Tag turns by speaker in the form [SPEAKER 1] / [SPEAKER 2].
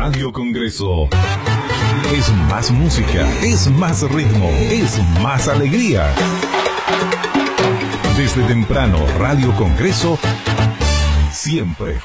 [SPEAKER 1] Radio Congreso. Es más música, es más ritmo, es más alegría. Desde temprano, Radio Congreso, siempre